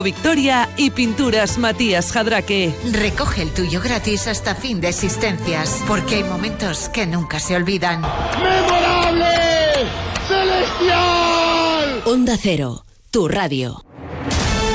Victoria y Pinturas Matías Jadraque. Recoge el tuyo gratis hasta fin de existencias, porque hay momentos que nunca se olvidan. ¡Memorable! ¡Celestial! Onda Cero, tu radio.